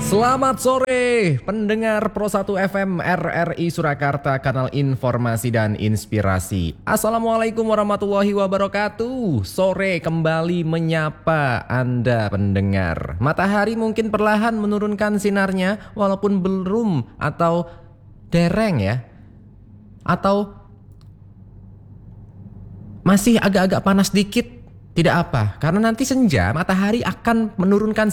Selamat sore pendengar Pro 1 FM RRI Surakarta, kanal informasi dan inspirasi. Assalamualaikum warahmatullahi wabarakatuh. Sore kembali menyapa Anda pendengar. Matahari mungkin perlahan menurunkan sinarnya walaupun belum atau dereng ya. Atau masih agak-agak panas dikit. Tidak apa, karena nanti senja matahari akan menurunkan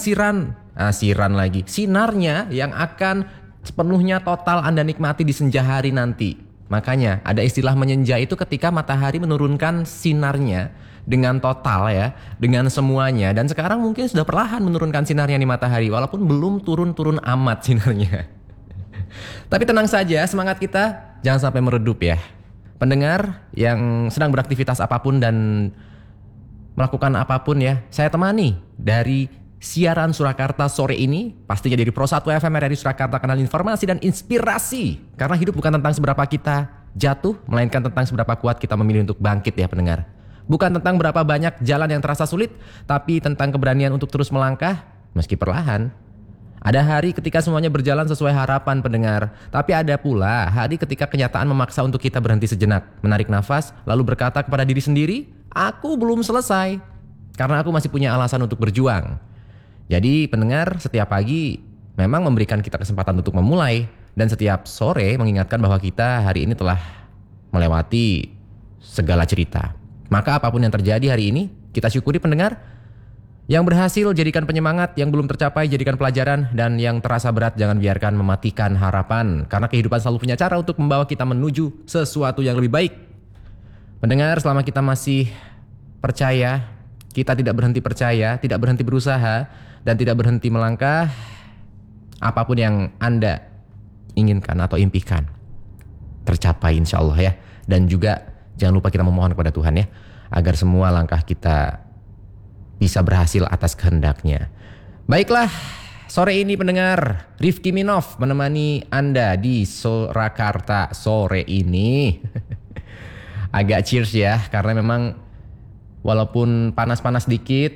sinarnya yang akan sepenuhnya total Anda nikmati di senja hari nanti. Makanya ada istilah menyenja itu ketika matahari menurunkan sinarnya dengan total ya, dengan semuanya. Dan sekarang mungkin sudah perlahan menurunkan sinarnya di matahari walaupun belum turun-turun amat sinarnya. Tapi tenang saja, semangat kita jangan sampai meredup ya. Pendengar yang sedang beraktivitas apapun dan melakukan apapun ya, saya temani dari siaran Surakarta sore ini, pastinya dari Pro 1 FM RRI Surakarta, kanal informasi dan inspirasi. Karena hidup bukan tentang seberapa kita jatuh, melainkan tentang seberapa kuat kita memilih untuk bangkit ya pendengar. Bukan tentang berapa banyak jalan yang terasa sulit, tapi tentang keberanian untuk terus melangkah meski perlahan. Ada hari ketika semuanya berjalan sesuai harapan pendengar, tapi ada pula hari ketika kenyataan memaksa untuk kita berhenti sejenak, menarik nafas, lalu berkata kepada diri sendiri, aku belum selesai, karena aku masih punya alasan untuk berjuang. Jadi pendengar, setiap pagi memang memberikan kita kesempatan untuk memulai, dan setiap sore mengingatkan bahwa kita hari ini telah melewati segala cerita. Maka apapun yang terjadi hari ini, kita syukuri pendengar. Yang berhasil jadikan penyemangat, yang belum tercapai jadikan pelajaran, dan yang terasa berat jangan biarkan mematikan harapan. Karena kehidupan selalu punya cara untuk membawa kita menuju sesuatu yang lebih baik. Pendengar, selama kita masih percaya, kita tidak berhenti percaya, tidak berhenti berusaha, dan tidak berhenti melangkah, apapun yang Anda inginkan atau impikan tercapai insya Allah ya. Dan juga jangan lupa kita memohon kepada Tuhan ya, agar semua langkah kita bisa berhasil atas kehendaknya. Baiklah, sore ini pendengar, Rifki Minov menemani Anda di Surakarta sore ini. Agak cheers ya, karena memang walaupun panas-panas dikit,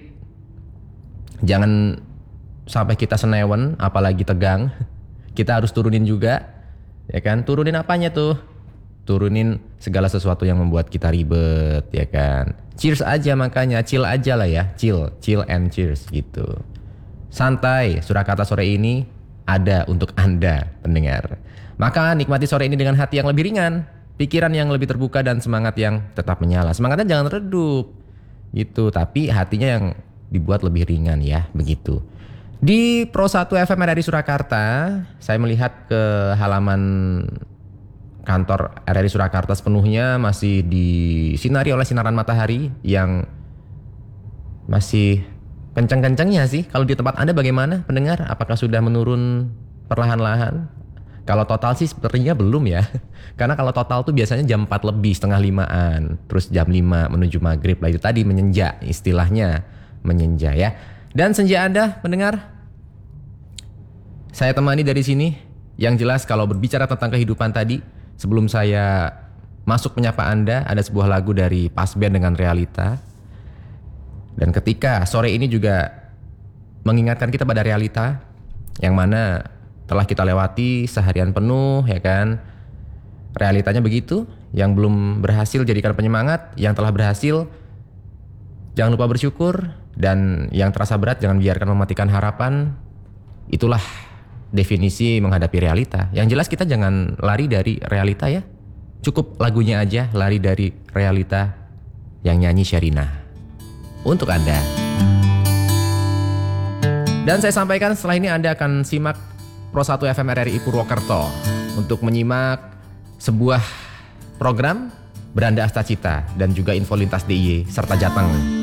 jangan sampai kita senewen, apalagi tegang. Kita harus turunin juga, ya kan? Turunin apanya tuh? Turunin segala sesuatu yang membuat kita ribet, ya kan? Cheers aja, makanya chill aja lah ya, chill and cheers gitu. Santai, Surakarta sore ini ada untuk Anda pendengar. Maka nikmati sore ini dengan hati yang lebih ringan, pikiran yang lebih terbuka, dan semangat yang tetap menyala. Semangatnya jangan redup gitu, tapi hatinya yang dibuat lebih ringan ya, begitu. Di Pro 1 FM RRI Surakarta, saya melihat ke halaman kantor RRI Surakarta sepenuhnya masih disinari oleh sinaran matahari yang masih kencang-kencangnya sih. Kalau di tempat Anda bagaimana pendengar? Apakah sudah menurun perlahan-lahan? Kalau total sih sepertinya belum ya. Karena kalau total tuh biasanya jam 4 lebih, setengah 5-an. Terus jam 5 menuju maghrib lah, itu tadi menyenja, istilahnya menyenja ya. Dan senja Anda pendengar, saya temani dari sini. Yang jelas kalau berbicara tentang kehidupan tadi, sebelum saya masuk menyapa Anda, ada sebuah lagu dari Pasben dengan Realita. Dan ketika sore ini juga mengingatkan kita pada realita yang mana telah kita lewati seharian penuh, ya kan? Realitanya begitu, yang belum berhasil jadikan penyemangat, yang telah berhasil jangan lupa bersyukur, dan yang terasa berat jangan biarkan mematikan harapan. Itulah definisi menghadapi realita. Yang jelas kita jangan lari dari realita ya. Cukup lagunya aja, lari dari realita, yang nyanyi Sherina. Untuk Anda. Dan saya sampaikan setelah ini Anda akan simak Pro 1 FM RRI Purwokerto untuk menyimak sebuah program Beranda Astacita dan juga info lintas DIY serta Jateng.